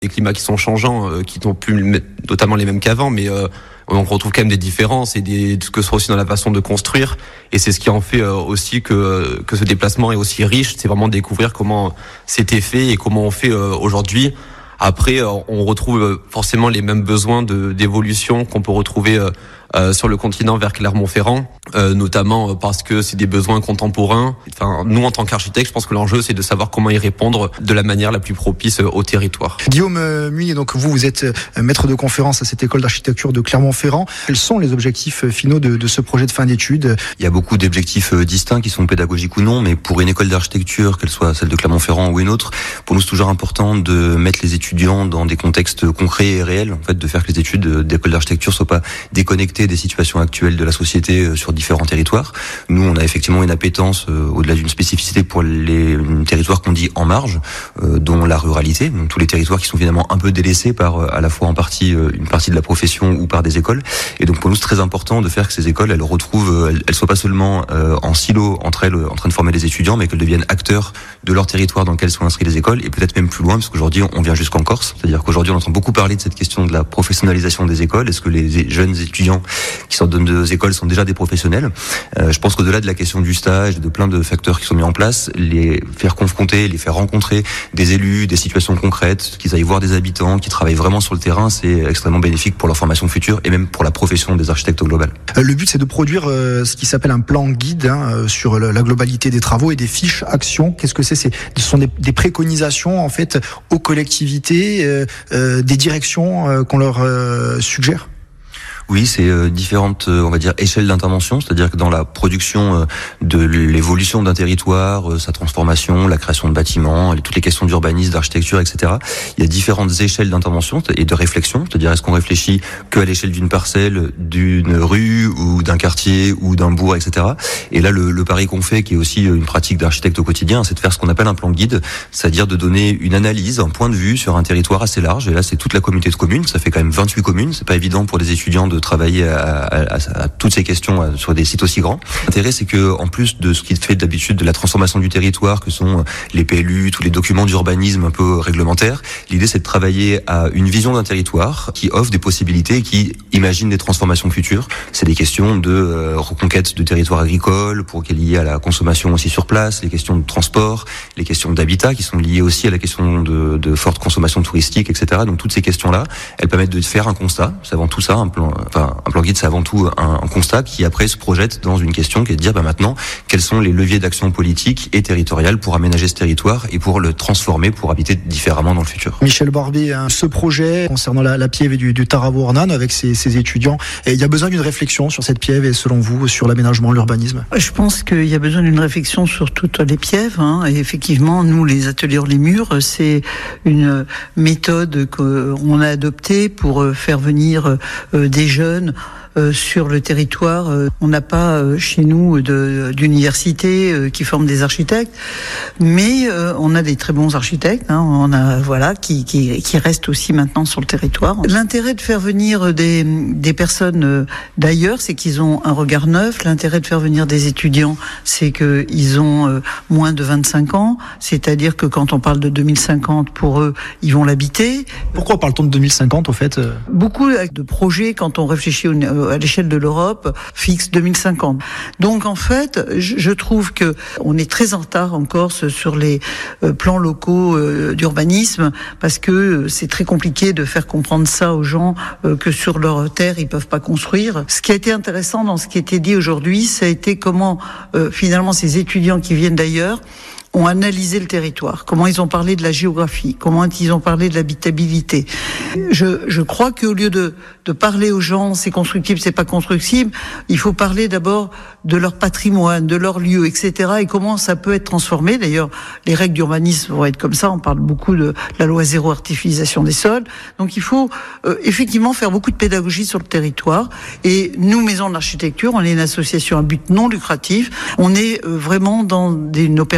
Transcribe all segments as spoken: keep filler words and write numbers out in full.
Des climats qui sont changeants, euh, qui n'ont plus notamment les mêmes qu'avant, mais euh, on retrouve quand même des différences et des, ce que ce soit aussi dans la façon de construire. Et c'est ce qui en fait euh, aussi que que ce déplacement est aussi riche. C'est vraiment découvrir comment c'était fait et comment on fait euh, aujourd'hui. Après, euh, on retrouve forcément les mêmes besoins de d'évolution qu'on peut retrouver euh, euh, sur le continent vers Clermont-Ferrand, euh, notamment parce que c'est des besoins contemporains. Enfin, nous, en tant qu'architectes, je pense que l'enjeu, c'est de savoir comment y répondre de la manière la plus propice au territoire. Guillaume euh, Muy, donc vous, vous êtes euh, maître de conférence à cette école d'architecture de Clermont-Ferrand. Quels sont les objectifs finaux de, de ce projet de fin d'études ? Il y a beaucoup d'objectifs distincts qui sont pédagogiques ou non, mais pour une école d'architecture, qu'elle soit celle de Clermont-Ferrand ou une autre, pour nous, c'est toujours important de mettre les étudiants dans des contextes concrets et réels, en fait, de faire que les études d'école d'architecture soient pas déconnectées des situations actuelles de la société sur différents territoires. Nous, on a effectivement une appétence, euh, au-delà d'une spécificité, pour les territoires qu'on dit en marge, euh, dont la ruralité, donc tous les territoires qui sont finalement un peu délaissés par, euh, à la fois en partie, euh, une partie de la profession ou par des écoles. Et donc pour nous, c'est très important de faire que ces écoles, elles retrouvent, elles, elles soient pas seulement euh, en silo entre elles, en train de former les étudiants, mais qu'elles deviennent acteurs de leur territoire dans lequel sont inscrits les écoles, et peut-être même plus loin, parce qu'aujourd'hui, on vient jusqu'en Corse. C'est-à-dire qu'aujourd'hui, on entend beaucoup parler de cette question de la professionnalisation des écoles. Est-ce que les jeunes étudiants qui sortent de nos écoles sont déjà des professionnels ? euh, Je pense qu'au-delà de la question du stage, de plein de facteurs qui sont mis en place, les faire confronter, les faire rencontrer des élus, des situations concrètes, qu'ils aillent voir des habitants, qui travaillent vraiment sur le terrain, c'est extrêmement bénéfique pour leur formation future et même pour la profession des architectes au global. Euh, le but, c'est de produire euh, ce qui s'appelle un plan guide hein, sur le, la globalité des travaux et des fiches actions. Qu'est-ce que c'est ? C'est ce sont des, des préconisations en fait aux collectivités, euh, euh, des directions euh, qu'on leur euh, suggère. Oui, c'est euh, différentes, euh, on va dire, échelles d'intervention, c'est-à-dire que dans la production euh, de l'évolution d'un territoire, euh, sa transformation, la création de bâtiments, toutes les questions d'urbanisme, d'architecture, et cetera, il y a différentes échelles d'intervention et de réflexion, c'est-à-dire est-ce qu'on réfléchit que à l'échelle d'une parcelle, d'une rue ou d'un quartier ou d'un bourg, et cetera. Et là, le, le pari qu'on fait, qui est aussi une pratique d'architecte au quotidien, c'est de faire ce qu'on appelle un plan guide, c'est-à-dire de donner une analyse, un point de vue sur un territoire assez large. Et là, c'est toute la communauté de communes, ça fait quand même vingt-huit communes, c'est pas évident pour des étudiants de travailler à, à, à, à toutes ces questions à, sur des sites aussi grands. L'intérêt, c'est que en plus de ce qui fait d'habitude de la transformation du territoire, que sont les P L U, tous les documents d'urbanisme un peu réglementaires, l'idée c'est de travailler à une vision d'un territoire qui offre des possibilités, qui imagine des transformations futures. C'est des questions de euh, reconquête de territoires agricoles, pour qu'il y ait à la consommation aussi sur place, les questions de transport, les questions d'habitat qui sont liées aussi à la question de, de forte consommation touristique, et cetera. Donc toutes ces questions-là, elles permettent de faire un constat. C'est avant tout ça, un plan. Enfin, un plan guide, c'est avant tout un, un constat qui après se projette dans une question qui est de dire, bah maintenant, quels sont les leviers d'action politique et territoriale pour aménager ce territoire et pour le transformer, pour habiter différemment dans le futur. Michel Barbet, hein, ce projet concernant la, la piève et du, du Taraveau-Ornan avec ses, ses étudiants, et il y a besoin d'une réflexion sur cette piève et selon vous sur l'aménagement, l'urbanisme. Je pense qu'il y a besoin d'une réflexion sur toutes les pièves. Hein, et effectivement, nous, les ateliers hors les murs, c'est une méthode qu'on a adoptée pour faire venir des jeunes Euh, sur le territoire. Euh, on n'a pas euh, chez nous de, d'université euh, qui forme des architectes, mais euh, on a des très bons architectes. Hein, on a voilà qui, qui qui restent aussi maintenant sur le territoire. L'intérêt de faire venir des des personnes euh, d'ailleurs, c'est qu'ils ont un regard neuf. L'intérêt de faire venir des étudiants, c'est que ils ont euh, moins de vingt-cinq ans. C'est-à-dire que quand on parle de deux mille cinquante, pour eux, ils vont l'habiter. Pourquoi parle-t-on de deux mille cinquante au fait euh... Beaucoup de projets quand on réfléchit au à l'échelle de l'Europe, fixe deux mille cinquante. Donc en fait, je trouve que on est très en retard en Corse sur les euh, plans locaux euh, d'urbanisme, parce que c'est très compliqué de faire comprendre ça aux gens euh, que sur leur terre ils peuvent pas construire. Ce qui a été intéressant dans ce qui a été dit aujourd'hui, ça a été comment euh, finalement ces étudiants qui viennent d'ailleurs ont analysé le territoire, comment ils ont parlé de la géographie, comment ils ont parlé de l'habitabilité. Je, je crois qu'au lieu de, de parler aux gens, c'est constructible, c'est pas constructible, il faut parler d'abord de leur patrimoine, de leur lieu, et cetera, et comment ça peut être transformé. D'ailleurs, les règles d'urbanisme vont être comme ça, on parle beaucoup de la loi zéro artificialisation des sols. Donc il faut euh, effectivement faire beaucoup de pédagogie sur le territoire. Et nous, Maison de l'Architecture, on est une association à but non lucratif, on est euh, vraiment dans des, une opération de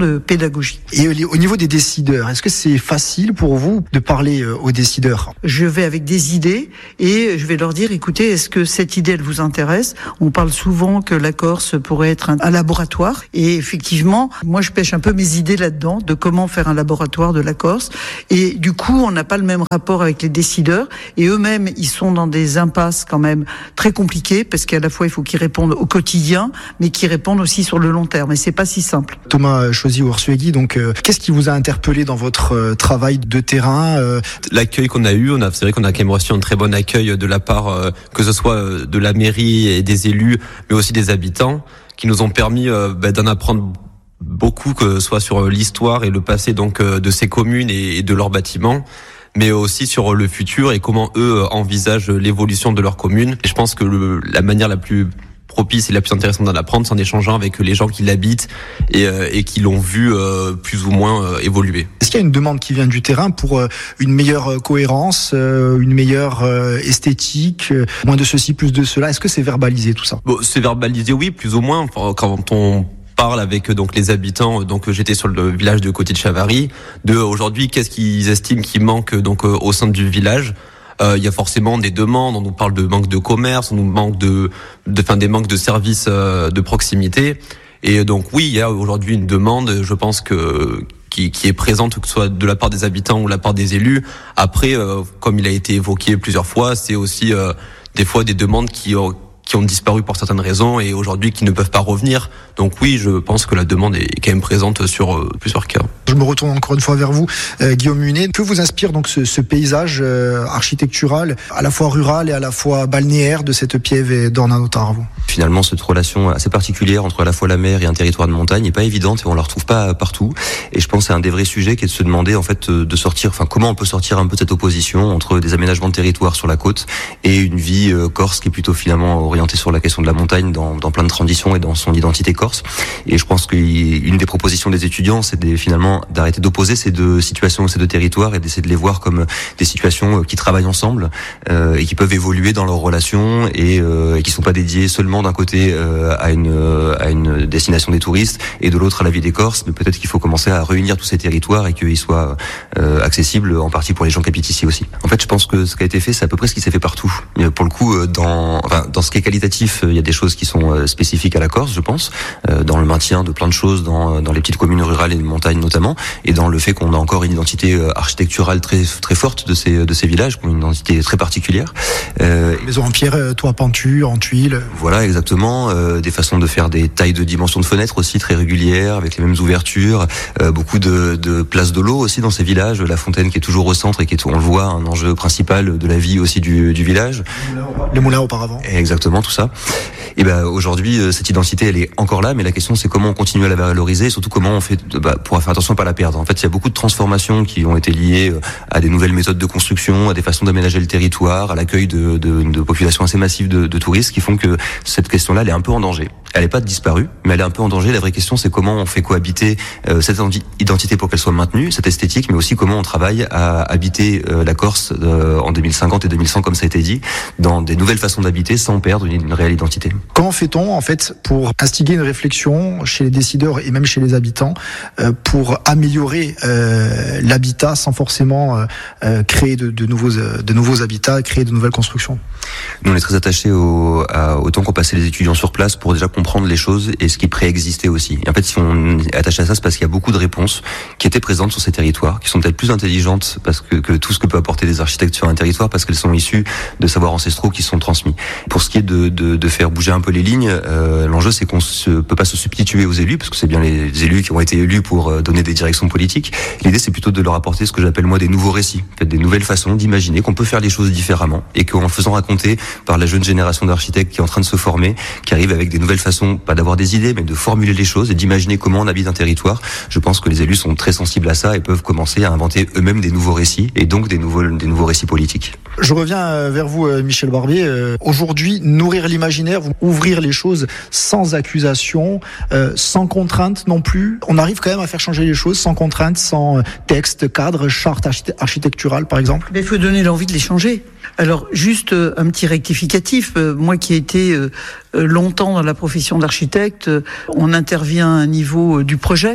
de pédagogie. Et au niveau des décideurs, est-ce que c'est facile pour vous de parler aux décideurs ? Je vais avec des idées et je vais leur dire, écoutez, est-ce que cette idée, elle vous intéresse ? On parle souvent que la Corse pourrait être un, un laboratoire. Et effectivement, moi, je pêche un peu mes idées là-dedans, de comment faire un laboratoire de la Corse. Et du coup, on n'a pas le même rapport avec les décideurs. Et eux-mêmes, ils sont dans des impasses quand même très compliquées, parce qu'à la fois, il faut qu'ils répondent au quotidien, mais qu'ils répondent aussi sur le long terme. Et c'est pas si simple. Thomas Chauzy-Ursuegui, donc, euh, qu'est-ce qui vous a interpellé dans votre euh, travail de terrain euh... L'accueil qu'on a eu, on a, c'est vrai qu'on a quand même reçu un très bon accueil de la part, euh, que ce soit euh, de la mairie et des élus, mais aussi des habitants, qui nous ont permis euh, bah, d'en apprendre beaucoup, que ce soit sur l'histoire et le passé donc euh, de ces communes et, et de leurs bâtiments, mais aussi sur le futur et comment eux envisagent l'évolution de leur commune. Et je pense que le, la manière la plus propice et la plus intéressante d'en apprendre, c'est en échangeant avec les gens qui l'habitent et, euh, et qui l'ont vu euh, plus ou moins euh, évoluer. Est-ce qu'il y a une demande qui vient du terrain pour euh, une meilleure cohérence, euh, une meilleure euh, esthétique, euh, moins de ceci, plus de cela ? Est-ce que c'est verbalisé tout ça ? Bon, c'est verbalisé, oui, plus ou moins. Enfin, quand on parle avec donc les habitants, donc j'étais sur le village de côté de Chavary, de aujourd'hui qu'est-ce qu'ils estiment qui manque donc au sein du village. Euh, il y a forcément des demandes, on nous parle de manque de commerce, on nous manque de, de, enfin des manques de services euh, de proximité. Et donc oui, il y a aujourd'hui une demande, je pense que qui, qui est présente, que ce soit de la part des habitants ou de la part des élus. Après, euh, comme il a été évoqué plusieurs fois, c'est aussi euh, des fois des demandes qui ont qui ont disparu pour certaines raisons et aujourd'hui qui ne peuvent pas revenir. Donc oui, je pense que la demande est quand même présente sur euh, plusieurs cas. Je me retourne encore une fois vers vous, euh, Guillaume Munet. Que vous inspire donc ce, ce paysage euh, architectural, à la fois rural et à la fois balnéaire de cette Pieve d'Ornano-Taravo ? Finalement, cette relation assez particulière entre à la fois la mer et un territoire de montagne n'est pas évidente et on la retrouve pas partout. Et je pense que c'est un des vrais sujets qui est de se demander en fait de sortir, enfin comment on peut sortir un peu de cette opposition entre des aménagements de territoire sur la côte et une vie euh, corse qui est plutôt finalement orientée sur la question de la montagne dans, dans plein de transitions et dans son identité corse. Et je pense qu'une des propositions des étudiants, c'est de, finalement d'arrêter d'opposer ces deux situations, ces deux territoires et d'essayer de les voir comme des situations qui travaillent ensemble euh, et qui peuvent évoluer dans leurs relations et, euh, et qui sont pas dédiées seulement d'un côté euh, à une à une destination des touristes et de l'autre à la vie des Corses. Mais peut-être qu'il faut commencer à réunir tous ces territoires et qu'ils soient euh, accessibles en partie pour les gens qui habitent ici aussi. En fait, je pense que ce qui a été fait, c'est à peu près ce qui s'est fait partout. Pour le coup, dans enfin, dans ce qui est qualitatif, il y a des choses qui sont spécifiques à la Corse, je pense, dans le maintien de plein de choses dans dans les petites communes rurales et de montagne notamment, et dans le fait qu'on a encore une identité architecturale très très forte de ces de ces villages, qui ont une identité très particulière. Euh, Maison en pierre, toit pentu, en tuiles. Voilà, exactement. Euh, des façons de faire des tailles de dimensions de fenêtres aussi très régulières, avec les mêmes ouvertures. Euh, beaucoup de, de places de l'eau aussi dans ces villages. La fontaine qui est toujours au centre et qui est, on le voit, un enjeu principal de la vie aussi du, du village. Les moulins auparavant. Exactement, tout ça. Et ben aujourd'hui, cette identité, elle est encore là, mais la question c'est comment on continue à la valoriser, et surtout comment on fait bah, pour faire attention à pas la perdre. En fait, il y a beaucoup de transformations qui ont été liées à des nouvelles méthodes de construction, à des façons d'aménager le territoire, à l'accueil de, de, de populations assez massives de, de touristes, qui font que cette question-là, elle est un peu en danger. Elle n'est pas disparue, mais elle est un peu en danger. La vraie question, c'est comment on fait cohabiter euh, cette identité pour qu'elle soit maintenue, cette esthétique, mais aussi comment on travaille à habiter euh, la Corse euh, en deux mille cinquante et deux mille cent, comme ça a été dit, dans des nouvelles façons d'habiter sans perdre une, une réelle identité. Comment fait-on, en fait, pour instiguer une réflexion chez les décideurs et même chez les habitants euh, pour améliorer euh, l'habitat sans forcément euh, créer de, de, nouveaux, de nouveaux habitats, créer de nouvelles constructions ? Nous, on est très attachés au, à, au temps qu'ont passé les étudiants sur place pour déjà comprendre les choses et ce qui préexistait aussi. Et en fait, si on est attaché à ça, c'est parce qu'il y a beaucoup de réponses qui étaient présentes sur ces territoires, qui sont peut-être plus intelligentes parce que, que tout ce que peut apporter des architectes sur un territoire, parce qu'elles sont issues de savoirs ancestraux qui sont transmis. Pour ce qui est de, de, de faire bouger un peu les lignes, euh, l'enjeu c'est qu'on ne peut pas se substituer aux élus, parce que c'est bien les élus qui ont été élus pour donner des directions politiques. L'idée, c'est plutôt de leur apporter ce que j'appelle moi des nouveaux récits, en fait, des nouvelles façons d'imaginer qu'on peut faire les choses différemment et qu'en le faisant raconter par la jeune génération d'architectes qui est en train de se former, qui arrive avec des nouvelles façons, pas d'avoir des idées, mais de formuler les choses et d'imaginer comment on habite un territoire. Je pense que les élus sont très sensibles à ça et peuvent commencer à inventer eux-mêmes des nouveaux récits et donc des nouveaux, des nouveaux récits politiques. Je reviens vers vous, Michel Barbier. Aujourd'hui, nourrir l'imaginaire, ouvrir les choses sans accusation, euh, sans contrainte non plus. On arrive quand même à faire changer les choses sans contrainte, sans texte, cadre, charte architecturale, par exemple. Mais il faut donner l'envie de les changer. Alors, juste euh, un petit rectificatif. Euh, moi qui ai été euh, longtemps dans la profession d'architecte, euh, on intervient à un niveau euh, du projet.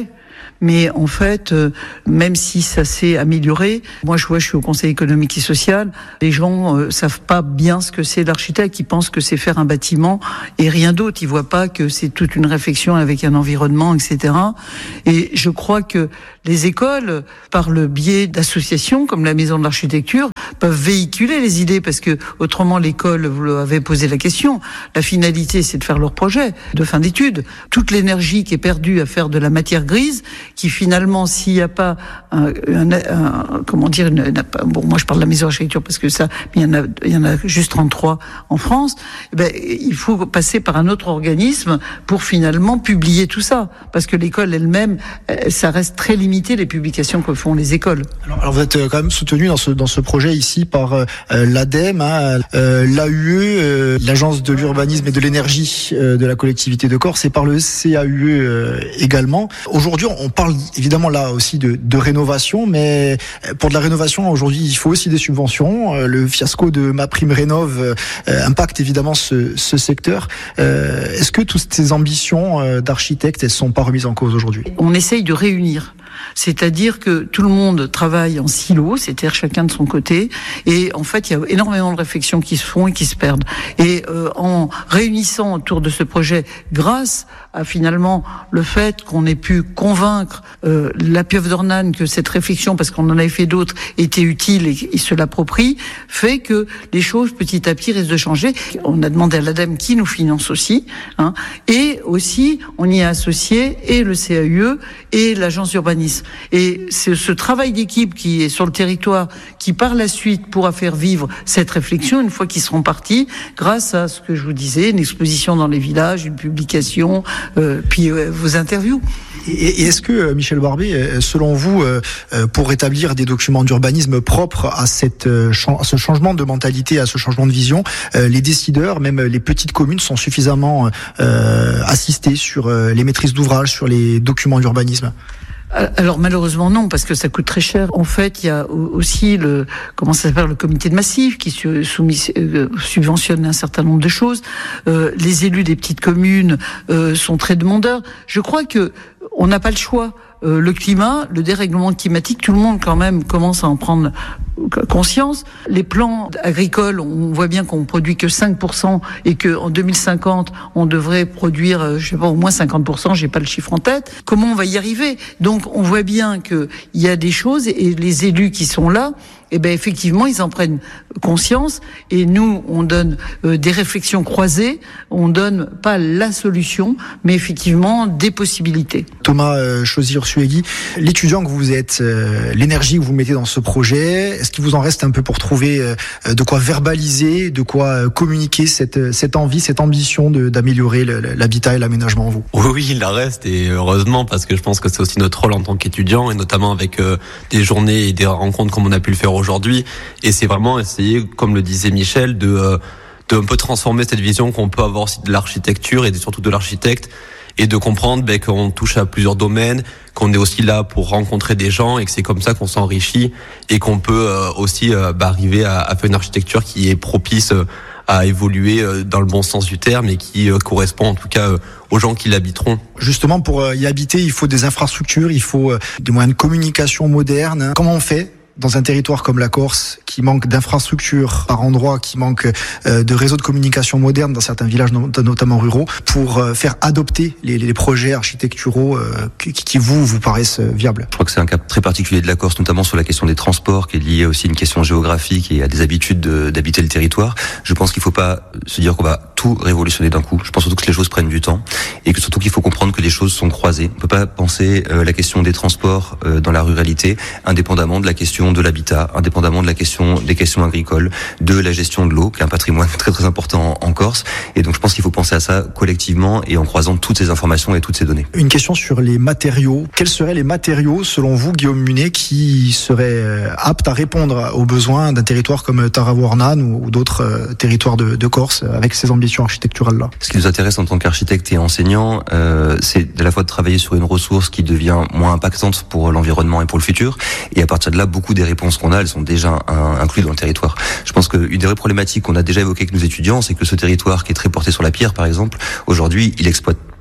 mais en fait, euh, même si ça s'est amélioré, moi je vois, je suis au Conseil économique et social, les gens euh, savent pas bien ce que c'est l'architecte, ils pensent que c'est faire un bâtiment et rien d'autre, ils voient pas que c'est toute une réflexion avec un environnement, et cetera. Et je crois que les écoles, par le biais d'associations comme la Maison de l'Architecture, peuvent véhiculer les idées, parce que autrement l'école, vous l'avez posé la question, la finalité c'est de faire leur projet de fin d'études. Toute l'énergie qui est perdue à faire de la matière grise, qui finalement, s'il n'y a pas un, un, un comment dire, une, une, bon, moi je parle de la Maison de l'Architecture parce que ça, il y en a, il y en a juste trente-trois en France. Eh ben, il faut passer par un autre organisme pour finalement publier tout ça, parce que l'école elle-même, ça reste très limité les publications que font les écoles. Alors, alors vous êtes quand même soutenu dans ce dans ce projet ici par euh, l'ADEME, hein, euh, l'A U E, euh, l'Agence de l'urbanisme et de l'énergie euh, de la collectivité de Corse, et par le C A U E euh, également. Aujourd'hui, on parle évidemment là aussi de, de rénovation, mais pour de la rénovation, aujourd'hui, il faut aussi des subventions. Euh, le fiasco de MaPrimeRénov euh, impacte évidemment ce, ce secteur. Euh, est-ce que toutes ces ambitions euh, d'architectes, elles sont pas remises en cause aujourd'hui? On essaye de réunir. C'est-à-dire que tout le monde travaille en silo, c'est-à-dire chacun de son côté, et en fait il y a énormément de réflexions qui se font et qui se perdent. Et euh, en réunissant autour de ce projet, grâce à finalement le fait qu'on ait pu convaincre euh, la Pieuvre d'Ornane que cette réflexion, parce qu'on en avait fait d'autres, était utile et, et se l'approprie, fait que les choses petit à petit risquent de changer. On a demandé à l'ADEME qui nous finance aussi, hein, et aussi on y a associé et le C A U E et l'agence d'urbanisme. Et c'est ce travail d'équipe qui est sur le territoire qui par la suite pourra faire vivre cette réflexion une fois qu'ils seront partis, grâce à ce que je vous disais, une exposition dans les villages, une publication, euh, puis euh, vos interviews. Et, et est-ce que, Michel Barbet, selon vous, euh, pour établir des documents d'urbanisme propres à, cette, à ce changement de mentalité, à ce changement de vision, euh, les décideurs, même les petites communes, sont suffisamment euh, assistés sur euh, les maîtrises d'ouvrage, sur les documents d'urbanisme? Alors malheureusement non, parce que ça coûte très cher. En fait, il y a aussi le comment ça s'appelle le comité de massif qui soumis, euh, subventionne un certain nombre de choses. Euh, les élus des petites communes euh, sont très demandeurs. Je crois que on n'a pas le choix. Euh, le climat, le dérèglement climatique, tout le monde quand même commence à en prendre conscience. Les plans agricoles, on voit bien qu'on produit que cinq pour cent et que en deux mille cinquante, on devrait produire, je sais pas, au moins cinquante pour cent, j'ai pas le chiffre en tête. Comment on va y arriver? Donc, on voit bien que il y a des choses et les élus qui sont là, eh ben, effectivement, ils en prennent conscience et nous, on donne euh, des réflexions croisées, on donne pas la solution, mais effectivement, des possibilités. Thomas euh, Chauzy-Ursuegui, l'étudiant que vous êtes, euh, l'énergie que vous mettez dans ce projet, est-ce qu'il vous en reste un peu pour trouver euh, de quoi verbaliser, de quoi euh, communiquer cette, cette envie, cette ambition de, d'améliorer le, l'habitat et l'aménagement en vous? Oui, oui, il en reste, et heureusement, parce que je pense que c'est aussi notre rôle en tant qu'étudiant, et notamment avec euh, des journées et des rencontres comme on a pu le faire aujourd'hui. Et c'est vraiment essayer, comme le disait Michel, de, euh, de un peu transformer cette vision qu'on peut avoir aussi de l'architecture et surtout de l'architecte, et de comprendre ben, qu'on touche à plusieurs domaines, qu'on est aussi là pour rencontrer des gens et que c'est comme ça qu'on s'enrichit et qu'on peut euh, aussi euh, bah, arriver à, à faire une architecture qui est propice euh, à évoluer euh, dans le bon sens du terme et qui euh, correspond en tout cas euh, aux gens qui l'habiteront. Justement, pour y habiter, il faut des infrastructures, il faut euh, des moyens de communication modernes. Comment on fait dans un territoire comme la Corse, qui manque d'infrastructures par endroits, qui manque euh, de réseaux de communication modernes dans certains villages, notamment ruraux, pour euh, faire adopter les, les projets architecturaux euh, qui, qui vous, vous paraissent viables? Je crois que c'est un cas très particulier de la Corse, notamment sur la question des transports, qui est liée aussi à une question géographique et à des habitudes de, d'habiter le territoire. Je pense qu'il ne faut pas se dire qu'on va tout révolutionner d'un coup. Je pense surtout que les choses prennent du temps et que surtout qu'il faut comprendre que les choses sont croisées. On ne peut pas penser euh, la question des transports euh, dans la ruralité indépendamment de la question de l'habitat, indépendamment de la question des questions agricoles, de la gestion de l'eau, qui est un patrimoine très très important en, en Corse. Et donc je pense qu'il faut penser à ça collectivement et en croisant toutes ces informations et toutes ces données. Une question sur les matériaux. Quels seraient les matériaux, selon vous, Guillaume Munet, qui seraient aptes à répondre aux besoins d'un territoire comme Tarawa-Ornane ou, ou d'autres territoires de, de Corse avec ces ambitions architecturales-là? Ce qui nous intéresse en tant qu'architecte et enseignant, euh, c'est à la fois de travailler sur une ressource qui devient moins impactante pour l'environnement et pour le futur. Et à partir de là, beaucoup des réponses qu'on a, elles sont déjà un, incluses dans le territoire. Je pense qu'une des vraies problématiques qu'on a déjà évoquées avec nos étudiants, c'est que ce territoire qui est très porté sur la pierre, par exemple, aujourd'hui, il exploite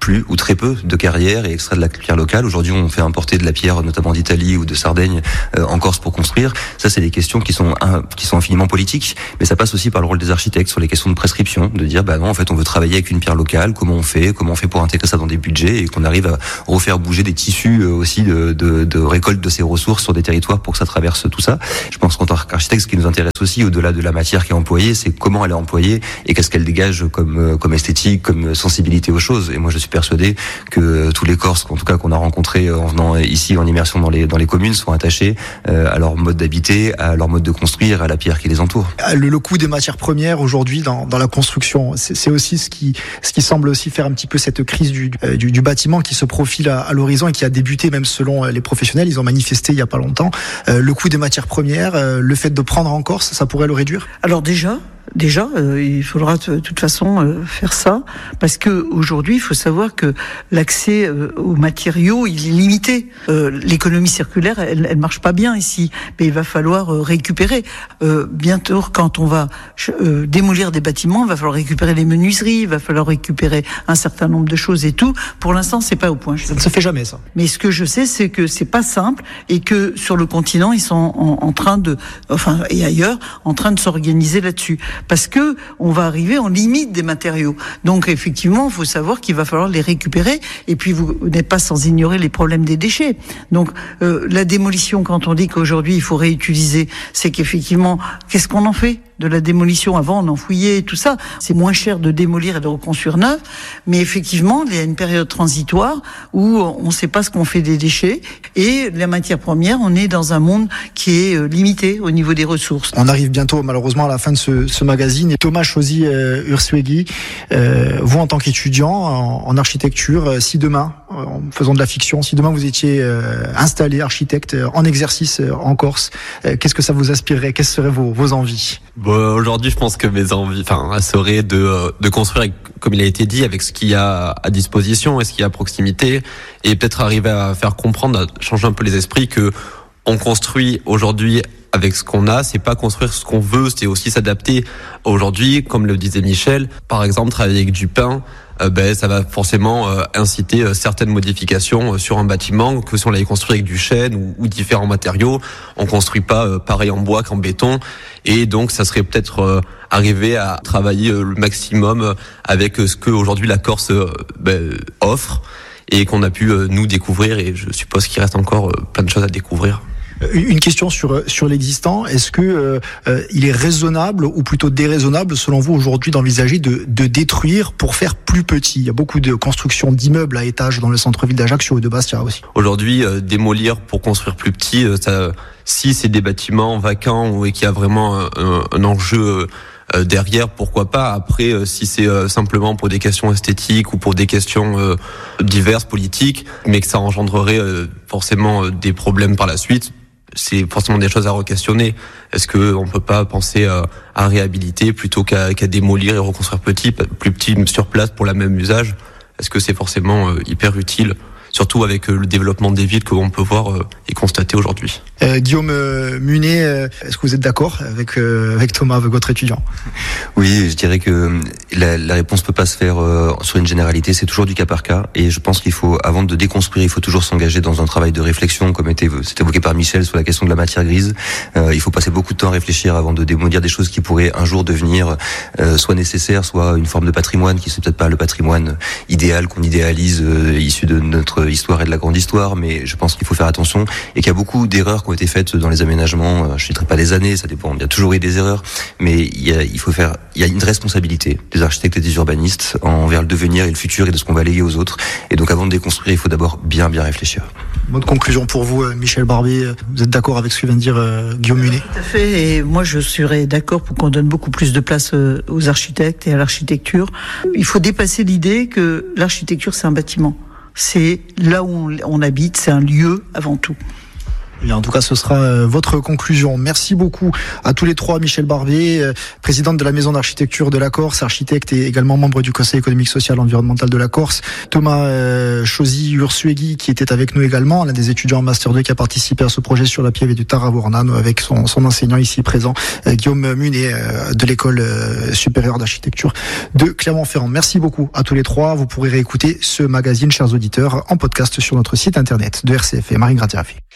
plus ou très peu de carrières et extraits de la pierre locale. Aujourd'hui, on fait importer de la pierre, notamment d'Italie ou de Sardaigne, euh, en Corse pour construire. Ça, c'est des questions qui sont un, qui sont infiniment politiques, mais ça passe aussi par le rôle des architectes sur les questions de prescription, de dire bah non, en fait, on veut travailler avec une pierre locale. Comment on fait Comment on fait pour intégrer ça dans des budgets et qu'on arrive à refaire bouger des tissus aussi de, de, de récolte de ces ressources sur des territoires pour que ça traverse tout ça. Je pense qu'en tant qu'architecte, ce qui nous intéresse aussi, au-delà de la matière qui est employée, c'est comment elle est employée et qu'est-ce qu'elle dégage comme comme esthétique, comme sensibilité aux choses. Et moi, je suis persuadé que tous les Corses, en tout cas qu'on a rencontrés en venant ici en immersion dans les dans les communes, sont attachés à leur mode d'habiter, à leur mode de construire, à la pierre qui les entoure. Le, le coût des matières premières aujourd'hui dans dans la construction, c'est, c'est aussi ce qui ce qui semble aussi faire un petit peu cette crise du du, du bâtiment qui se profile à, à l'horizon et qui a débuté même selon les professionnels. Ils ont manifesté il y a pas longtemps. Euh, le coût des matières premières, euh, le fait de prendre en Corse, ça pourrait le réduire ? Alors déjà, Déjà, euh, il faudra de toute façon euh, faire ça, parce que aujourd'hui, il faut savoir que l'accès euh, aux matériaux, il est limité. Euh, l'économie circulaire, elle, elle marche pas bien ici, mais il va falloir euh, récupérer. Euh, bientôt, quand on va euh, démolir des bâtiments, il va falloir récupérer les menuiseries, il va falloir récupérer un certain nombre de choses et tout. Pour l'instant, c'est pas au point. Ça ne se fait jamais, ça. Mais ce que je sais, c'est que c'est pas simple et que sur le continent, ils sont en, en train de, enfin et ailleurs, en train de s'organiser là-dessus. Parce que on va arriver en limite des matériaux. Donc effectivement, il faut savoir qu'il va falloir les récupérer. Et puis vous n'êtes pas sans ignorer les problèmes des déchets. Donc euh, la démolition, quand on dit qu'aujourd'hui il faut réutiliser, c'est qu'effectivement, qu'est-ce qu'on en fait de la démolition? Avant, on enfouillait tout ça. C'est moins cher de démolir et de reconstruire neuf. Mais effectivement, il y a une période transitoire où on ne sait pas ce qu'on fait des déchets. Et la matière première, on est dans un monde qui est limité au niveau des ressources. On arrive bientôt, malheureusement, à la fin de ce, ce magazine. Et Thomas Chosy euh, Ursuegui, euh, vous, en tant qu'étudiant en, en architecture, euh, si demain, euh, en faisant de la fiction, si demain vous étiez euh, installé architecte euh, en exercice euh, en Corse, euh, qu'est-ce que ça vous inspirerait? Quelles seraient vos, vos envies? Bon, aujourd'hui, je pense que mes envies, enfin, seraient de de construire, avec, comme il a été dit, avec ce qu'il y a à disposition et ce qu'il y a à proximité, et peut-être arriver à faire comprendre, à changer un peu les esprits, que on construit aujourd'hui avec ce qu'on a. C'est pas construire ce qu'on veut, c'est aussi s'adapter. Aujourd'hui, comme le disait Michel, par exemple, travailler avec du pain, euh, ben ça va forcément euh, inciter euh, certaines modifications euh, sur un bâtiment, que si on l'avait construit avec du chêne ou, ou différents matériaux. On construit pas euh, pareil en bois qu'en béton, et donc ça serait peut-être euh, arriver à travailler euh, le maximum euh, avec euh, ce que aujourd'hui la Corse euh, ben, offre et qu'on a pu euh, nous découvrir, et je suppose qu'il reste encore euh, plein de choses à découvrir. Une question sur sur l'existant. Est-ce que euh, euh, il est raisonnable ou plutôt déraisonnable, selon vous, aujourd'hui, d'envisager de, de détruire pour faire plus petit? Il y a beaucoup de constructions d'immeubles à étages dans le centre-ville d'Ajaccio et de Bastia aussi. Aujourd'hui, euh, démolir pour construire plus petit, euh, ça, si c'est des bâtiments vacants et qu'il y a vraiment un, un, un enjeu euh, derrière, pourquoi pas. Après, euh, si c'est euh, simplement pour des questions esthétiques ou pour des questions euh, diverses, politiques, mais que ça engendrerait euh, forcément euh, des problèmes par la suite, c'est forcément des choses à re-questionner. Est-ce que on peut pas penser à, à réhabiliter plutôt qu'à, qu'à démolir et reconstruire petit, plus petit sur place pour la même usage? Est-ce que c'est forcément euh, hyper utile, surtout avec euh, le développement des villes que l'on peut voir euh, et constater aujourd'hui? Euh, Guillaume euh, Munet, euh, est-ce que vous êtes d'accord avec euh, avec Thomas, avec votre étudiant? Oui, je dirais que la, la réponse peut pas se faire euh, sur une généralité, c'est toujours du cas par cas, et je pense qu'il faut, avant de déconstruire, il faut toujours s'engager dans un travail de réflexion, comme était, c'était évoqué par Michel sur la question de la matière grise. Euh, il faut passer beaucoup de temps à réfléchir avant de démolir des choses qui pourraient un jour devenir euh, soit nécessaires, soit une forme de patrimoine qui c'est peut-être pas le patrimoine idéal qu'on idéalise, euh, issu de notre histoire et de la grande histoire, mais je pense qu'il faut faire attention et qu'il y a beaucoup d'erreurs qui ont été faites dans les aménagements. Je ne citerai pas les années, ça dépend. Il y a toujours eu des erreurs, mais il y a, il faut faire, il y a une responsabilité des architectes et des urbanistes envers le devenir et le futur et de ce qu'on va léguer aux autres. Et donc, avant de déconstruire, il faut d'abord bien, bien réfléchir. Mot de conclusion pour vous, Michel Barbier. Vous êtes d'accord avec ce que vient de dire euh, Guillaume Munet? Tout à fait. Et moi, je serais d'accord pour qu'on donne beaucoup plus de place aux architectes et à l'architecture. Il faut dépasser l'idée que l'architecture, c'est un bâtiment. C'est là où on, on habite, c'est un lieu avant tout. Et en tout cas, ce sera euh, votre conclusion. Merci beaucoup à tous les trois. Michèle Barbier, euh, présidente de la Maison d'architecture de la Corse, architecte et également membre du Conseil économique, social et environnemental de la Corse. Thomas euh, Chosy-Ursuegui, qui était avec nous également, l'un des étudiants en Master deux qui a participé à ce projet sur la pieve du Taravornano avec son, son enseignant ici présent, euh, Guillaume Munet, euh, de l'école euh, supérieure d'architecture de Clermont-Ferrand. Merci beaucoup à tous les trois. Vous pourrez réécouter ce magazine, chers auditeurs, en podcast sur notre site internet de R C F et Marine Gratiafi.